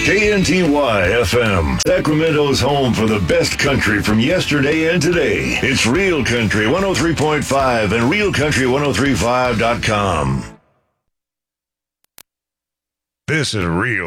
KNTY FM, Sacramento's home for the best country from yesterday and today. It's Real Country 103.5 and RealCountry1035.com. This is Real